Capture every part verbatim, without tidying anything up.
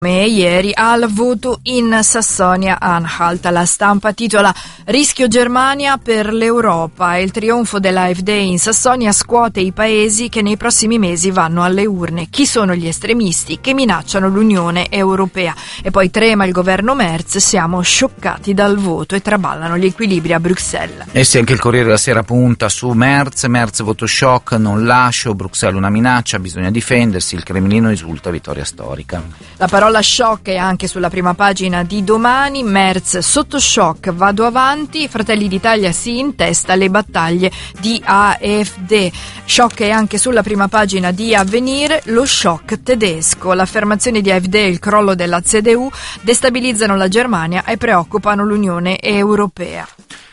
Ieri al voto in Sassonia-Anhalt. La Stampa titola "Rischio Germania per l'Europa". Il trionfo dell'A F D in Sassonia scuote i paesi che nei prossimi mesi vanno alle urne. Chi sono gli estremisti che minacciano l'Unione Europea? E poi trema il governo Merz, siamo scioccati dal voto, e traballano gli equilibri a Bruxelles. E sì, anche il Corriere della Sera punta su Merz, Merz voto shock, non lascio, Bruxelles una minaccia, bisogna difendersi, il Cremlino esulta, vittoria storica. La parola shock è anche sulla prima pagina di Domani. Merz sotto shock, vado avanti, Fratelli d'Italia si intesta le battaglie di A F D. Shock è anche sulla prima pagina di Avvenire, lo shock tedesco. L'affermazione di A F D e il crollo della C D U destabilizzano la Germania e preoccupano l'Unione Europea.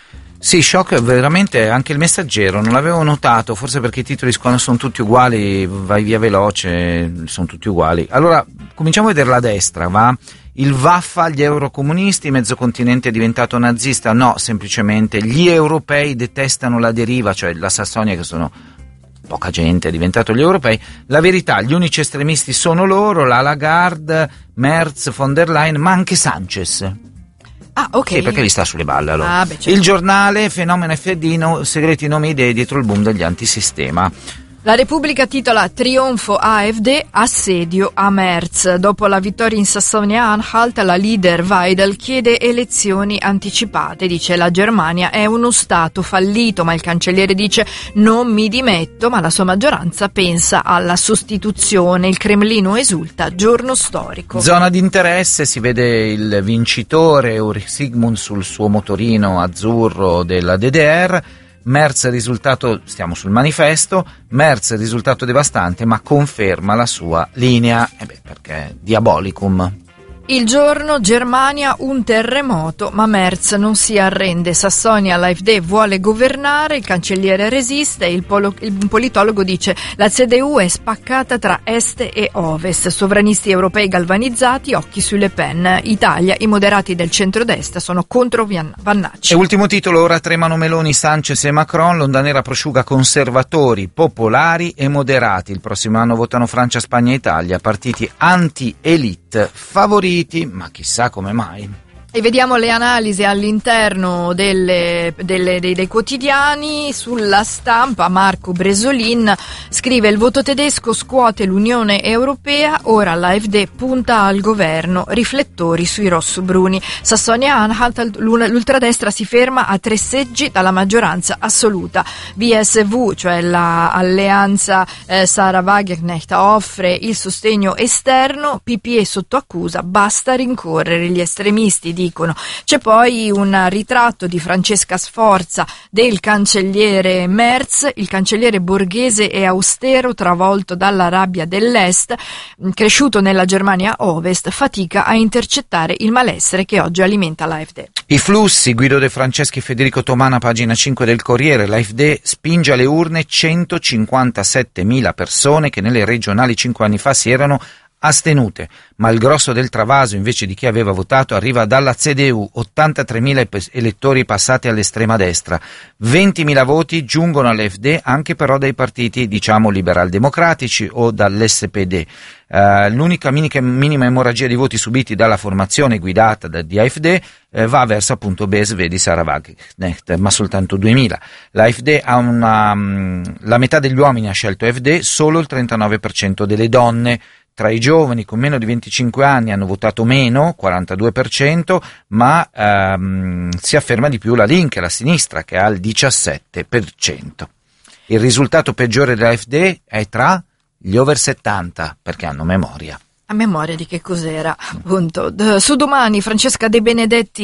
Sì, shock veramente, anche il Messaggero, non l'avevo notato, forse perché i titoli quando sono tutti uguali, vai via veloce, sono tutti uguali. Allora, cominciamo a vedere la destra, va? Il vaffa agli eurocomunisti, mezzo continente è diventato nazista? No, semplicemente gli europei detestano la deriva, cioè la Sassonia, che sono poca gente, è diventato gli europei. La verità, gli unici estremisti sono loro, la Lagarde, Merz, von der Leyen, ma anche Sanchez. Ah, ok. Sì, perché gli sta sulle balle allora. Ah, beh, certo. Il Giornale, fenomeno F D, no, segreti nomi e idee dietro il boom degli antisistema. La Repubblica titola "Trionfo A F D, assedio a Merz". Dopo la vittoria in Sassonia-Anhalt, la leader Weidel chiede elezioni anticipate. Dice: la Germania è uno stato fallito, ma il cancelliere dice: non mi dimetto, ma la sua maggioranza pensa alla sostituzione. Il Cremlino esulta, giorno storico. Zona di interesse, si vede il vincitore Ulrich Sigmund sul suo motorino azzurro della D D R. Merz risultato, stiamo sul manifesto, Merz risultato devastante, ma conferma la sua linea, eh beh, perché diabolicum. Il Giorno, Germania, un terremoto, ma Merz non si arrende. Sassonia, l'A F D vuole governare, il cancelliere resiste, il, polo, il politologo dice: la C D U è spaccata tra est e ovest, sovranisti europei galvanizzati, occhi su Le Pen. Italia, i moderati del centrodestra sono contro Vannacci. E ultimo titolo, ora tremano Meloni, Sanchez e Macron, l'onda nera prosciuga conservatori, popolari e moderati. Il prossimo anno votano Francia, Spagna e Italia, partiti anti-elite favoriti. Ma chissà come mai. E vediamo le analisi all'interno delle, delle, dei, dei quotidiani. Sulla Stampa, Marco Bresolin scrive: il voto tedesco scuote l'Unione Europea, ora l'A F D punta al governo, riflettori sui rossobruni. Sassonia-Anhalt, l'ultradestra si ferma a tre seggi dalla maggioranza assoluta. V S V, cioè l'alleanza eh, Sara Wagenknecht, offre il sostegno esterno, P P E sotto accusa, basta rincorrere gli estremisti, dicono. C'è poi un ritratto di Francesca Sforza del cancelliere Merz, il cancelliere borghese e austero, travolto dalla rabbia dell'Est, cresciuto nella Germania Ovest, fatica a intercettare il malessere che oggi alimenta l'A F D. I flussi, Guido De Franceschi e Federico Tomana, pagina cinque del Corriere. L'A F D spinge alle urne centocinquantasettemila persone che nelle regionali cinque anni fa si erano astenute, ma il grosso del travaso invece di chi aveva votato arriva dalla C D U, ottantatremila elettori passati all'estrema destra, ventimila voti giungono all'F D anche però dai partiti diciamo liberal-democratici o dall'S P D. Uh, l'unica minica, minima emorragia di voti subiti dalla formazione guidata da, di A F D eh, va verso appunto B S V di Sara Wagenknecht, ma soltanto duemila. La A F D ha una, um, la metà degli uomini ha scelto F D, solo il trentanove per cento delle donne. Tra i giovani con meno di venticinque anni hanno votato meno, quarantadue per cento, ma ehm, si afferma di più la Linke, la sinistra, che ha il diciassette per cento. Il risultato peggiore della F D è tra gli over settanta, perché hanno memoria. A memoria di che cos'era, appunto. Su Domani, Francesca De Benedetti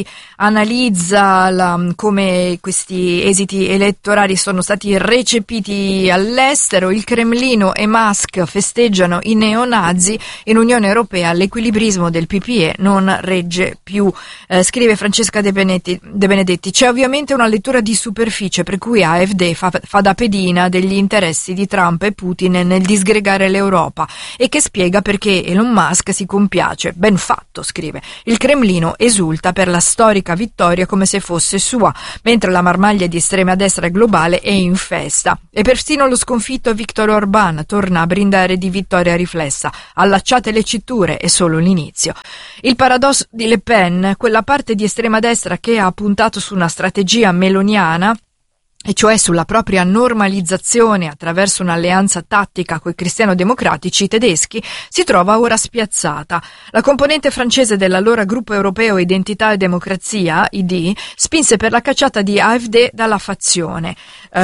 analizza la, come questi esiti elettorali sono stati recepiti all'estero. Il Cremlino e Musk festeggiano i neonazi. In Unione Europea l'equilibrismo del P P E non regge più. Eh, scrive Francesca De Benedetti, De Benedetti: c'è ovviamente una lettura di superficie per cui A F D fa, fa da pedina degli interessi di Trump e Putin nel disgregare l'Europa, e che spiega perché Elon Musk si compiace. Ben fatto, scrive. Il Cremlino esulta per la storica vittoria come se fosse sua, mentre la marmaglia di estrema destra globale è in festa. E persino lo sconfitto Viktor Orbán torna a brindare di vittoria riflessa. Allacciate le cinture, è solo l'inizio. Il paradosso di Le Pen, quella parte di estrema destra che ha puntato su una strategia meloniana, e cioè sulla propria normalizzazione attraverso un'alleanza tattica coi cristiano-democratici tedeschi, si trova ora spiazzata. La componente francese dell'allora gruppo europeo Identità e Democrazia, I D, spinse per la cacciata di A F D dalla fazione.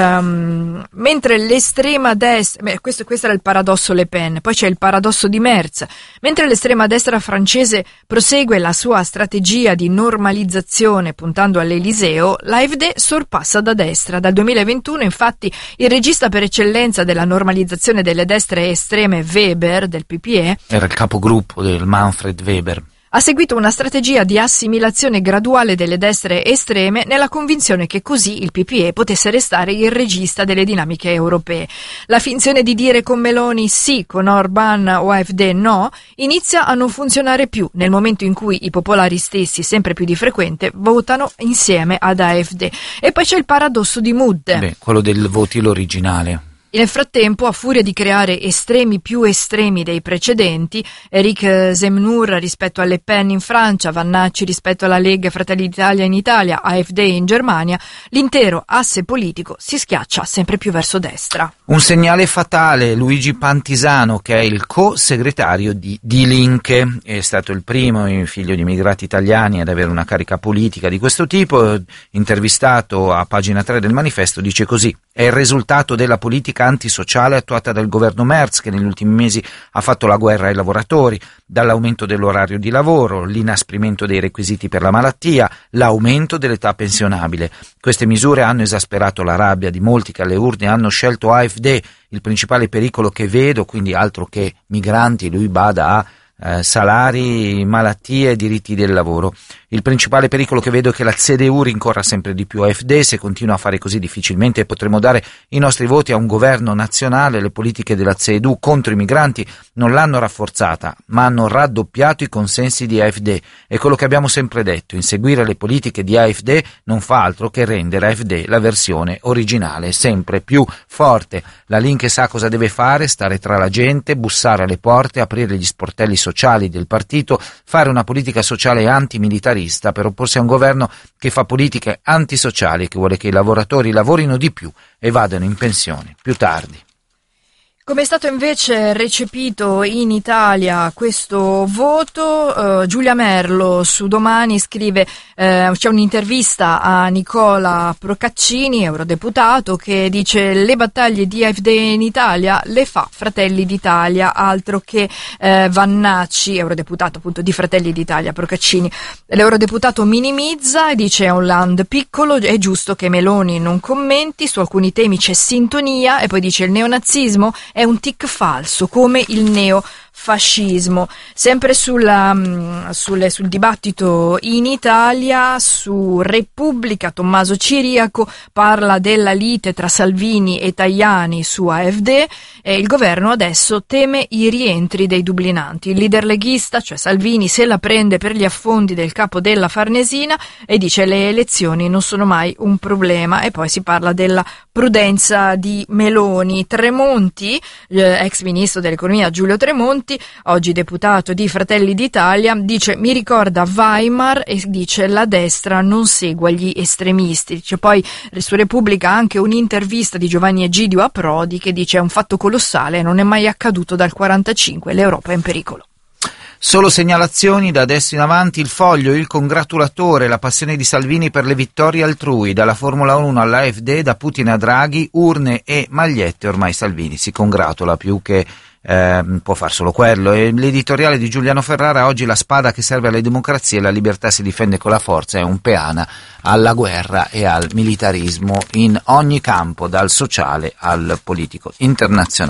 Um, mentre l'estrema destra, beh, questo, questo era il paradosso Le Pen, poi c'è il paradosso di Merz. Mentre l'estrema destra francese prosegue la sua strategia di normalizzazione puntando all'Eliseo, l'A F D sorpassa da destra. Dal duemilaventuno, infatti, il regista per eccellenza della normalizzazione delle destre estreme, Weber, del P P E, era il capogruppo del Manfred Weber, ha seguito una strategia di assimilazione graduale delle destre estreme nella convinzione che così il P P E potesse restare il regista delle dinamiche europee. La finzione di dire con Meloni sì, con Orbán o A F D no, inizia a non funzionare più nel momento in cui i popolari stessi, sempre più di frequente, votano insieme ad A F D. E poi c'è il paradosso di Mood. Beh, quello del voti l'originale. Nel frattempo, a furia di creare estremi più estremi dei precedenti, Eric Zemmour rispetto a Le Pen in Francia, Vannacci rispetto alla Lega e Fratelli d'Italia in Italia, A F D in Germania, l'intero asse politico si schiaccia sempre più verso destra. Un segnale fatale. Luigi Pantisano, che è il co-segretario di Die Linke, è stato il primo figlio di immigrati italiani ad avere una carica politica di questo tipo, intervistato a pagina tre del manifesto, dice così: è il risultato della politica antisociale attuata dal governo Merz, che negli ultimi mesi ha fatto la guerra ai lavoratori, dall'aumento dell'orario di lavoro, l'inasprimento dei requisiti per la malattia, l'aumento dell'età pensionabile. Queste misure hanno esasperato la rabbia di molti che alle urne hanno scelto A F D. Il principale pericolo che vedo, quindi altro che migranti, lui bada a Eh, salari, malattie e diritti del lavoro. Il principale pericolo che vedo è che la C D U rincorra sempre di più A F D. Se continua a fare così, difficilmente potremo dare i nostri voti a un governo nazionale. Le politiche della C D U contro i migranti non l'hanno rafforzata, ma hanno raddoppiato i consensi di A F D. È quello che abbiamo sempre detto: inseguire le politiche di A F D non fa altro che rendere A F D la versione originale, sempre più forte. La Linke sa cosa deve fare: stare tra la gente, bussare alle porte, aprire gli sportelli sociali sociali del partito, fare una politica sociale antimilitarista per opporsi a un governo che fa politiche antisociali, che vuole che i lavoratori lavorino di più e vadano in pensione più tardi. Come è stato invece recepito in Italia questo voto? Uh, Giulia Merlo su Domani scrive, uh, c'è un'intervista a Nicola Procaccini, eurodeputato, che dice: le battaglie di A F D in Italia le fa Fratelli d'Italia, altro che uh, Vannacci, eurodeputato appunto di Fratelli d'Italia. Procaccini, l'eurodeputato minimizza e dice: è un land piccolo, è giusto che Meloni non commenti, su alcuni temi c'è sintonia, e poi dice: il neonazismo è un tic falso come il neofascismo. Sempre sulla, sulle, sul dibattito in Italia, su Repubblica, Tommaso Ciriaco parla della lite tra Salvini e Tajani su A F D, e il governo adesso teme i rientri dei dublinanti. Il leader leghista, cioè Salvini, se la prende per gli affondi del capo della Farnesina e dice: le elezioni non sono mai un problema. E poi si parla della prudenza di Meloni. Tremonti, eh, ex ministro dell'economia Giulio Tremonti, oggi deputato di Fratelli d'Italia, dice: mi ricorda Weimar, e dice: la destra non segua gli estremisti. C'è poi su Repubblica anche un'intervista di Giovanni Egidio a Prodi, che dice: è un fatto colossale, non è mai accaduto dal quarantacinque, l'Europa è in pericolo. Solo segnalazioni da adesso in avanti. Il Foglio, il congratulatore, la passione di Salvini per le vittorie altrui, dalla Formula uno all'A F D, da Putin a Draghi, urne e magliette, ormai Salvini si congratula più che eh, può far solo quello. E l'editoriale di Giuliano Ferrara: oggi la spada che serve alle democrazie e la libertà si difende con la forza, è un peana alla guerra e al militarismo in ogni campo, dal sociale al politico internazionale.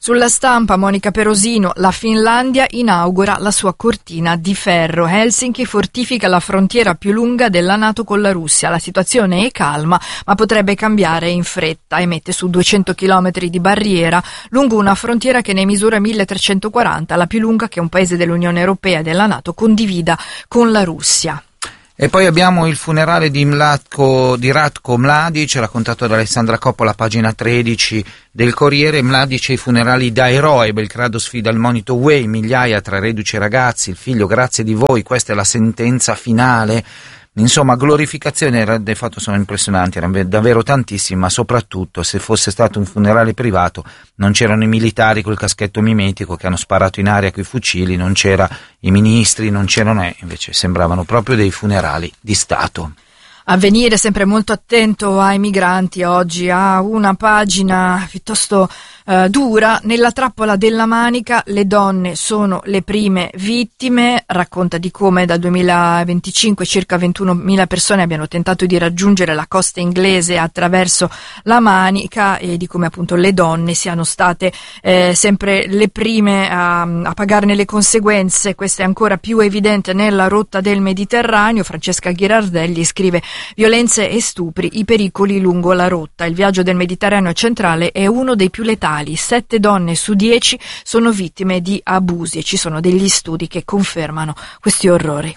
Sulla Stampa Monica Perosino, la Finlandia inaugura la sua cortina di ferro. Helsinki fortifica la frontiera più lunga della NATO con la Russia. La situazione è calma, ma potrebbe cambiare in fretta e mette su duecento chilometri di barriera lungo una frontiera che ne misura milletrecentoquaranta, la più lunga che un paese dell'Unione Europea e della NATO condivida con la Russia. E poi abbiamo il funerale di, Mlatko, di Ratko Mladic, raccontato da Alessandra Coppola, pagina tredici del Corriere. Mladic e i funerali da eroe, Belgrado sfida il monito U E, migliaia tra reduci e ragazzi, il figlio grazie di voi, questa è la sentenza finale. Insomma, glorificazioni del fatto sono impressionanti, erano davvero tantissimi, ma soprattutto se fosse stato un funerale privato non c'erano i militari col caschetto mimetico che hanno sparato in aria coi fucili, non c'era i ministri, non c'erano, eh, invece sembravano proprio dei funerali di Stato. Avvenire sempre molto attento ai migranti, oggi ha una pagina piuttosto eh, dura. Nella trappola della Manica le donne sono le prime vittime, racconta di come dal duemilaventicinque circa ventunomila persone abbiano tentato di raggiungere la costa inglese attraverso la Manica e di come appunto le donne siano state eh, sempre le prime a, a pagarne le conseguenze. Questo è ancora più evidente nella rotta del Mediterraneo. Francesca Ghirardelli scrive: violenze e stupri, i pericoli lungo la rotta. Il viaggio del Mediterraneo centrale è uno dei più letali. Sette donne su dieci sono vittime di abusi e ci sono degli studi che confermano questi orrori.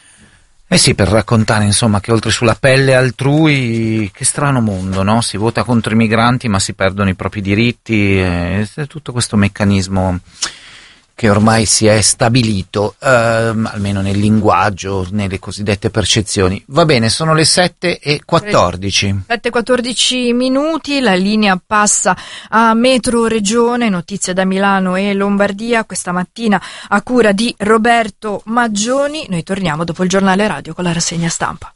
Eh sì, per raccontare insomma che oltre sulla pelle altrui, che strano mondo, no? Si vota contro i migranti ma si perdono i propri diritti, è tutto questo meccanismo che ormai si è stabilito, ehm, almeno nel linguaggio, nelle cosiddette percezioni. Va bene, sono le sette e quattordici. sette e quattordici minuti, la linea passa a Metro Regione, notizie da Milano e Lombardia, questa mattina a cura di Roberto Maggioni. Noi torniamo dopo il giornale radio con la rassegna stampa.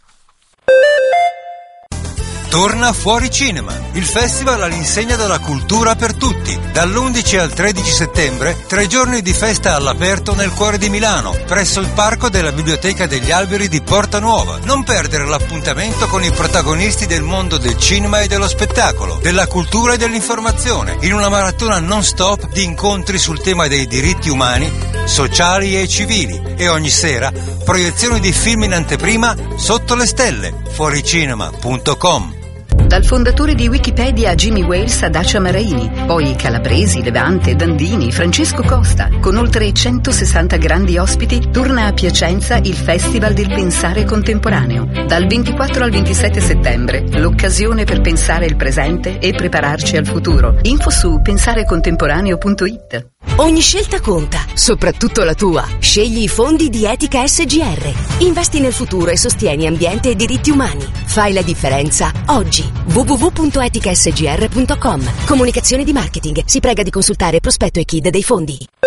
Torna Fuori Cinema, il festival all'insegna della cultura per tutti. Dall'undici al tredici settembre, tre giorni di festa all'aperto nel cuore di Milano, presso il parco della Biblioteca degli Alberi di Porta Nuova. Non perdere l'appuntamento con i protagonisti del mondo del cinema e dello spettacolo, della cultura e dell'informazione, in una maratona non stop di incontri sul tema dei diritti umani, sociali e civili. E ogni sera, proiezioni di film in anteprima sotto le stelle. fuoricinema punto com. Dal fondatore di Wikipedia Jimmy Wales a Dacia Maraini, poi Calabresi, Levante, Dandini, Francesco Costa. Con oltre centosessanta grandi ospiti, torna a Piacenza il Festival del Pensare Contemporaneo. Dal ventiquattro al ventisette settembre, l'occasione per pensare il presente e prepararci al futuro. Info su pensare contemporaneo punto it. Ogni scelta conta, soprattutto la tua. Scegli i fondi di Etica S G R. Investi nel futuro e sostieni ambiente e diritti umani. Fai la differenza oggi. w w w punto etica s g r punto com. Comunicazione di marketing. Si prega di consultare prospetto e K I D dei fondi.